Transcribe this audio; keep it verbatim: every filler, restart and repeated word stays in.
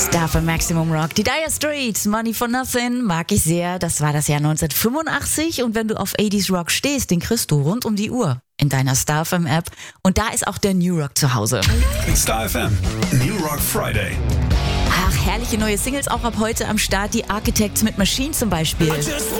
Star für Maximum Rock. Die Dire Straits, Money for Nothing, mag ich sehr. Das war das Jahr neunzehnhundertfünfundachtzig. Und wenn du auf achtziger Rock stehst, den kriegst du rund um die Uhr in deiner Star F M App. Und da ist auch der New Rock zu Hause. Star F M, New Rock Friday. Ach, herrliche neue Singles auch ab heute am Start. Die Architects mit Machine zum Beispiel.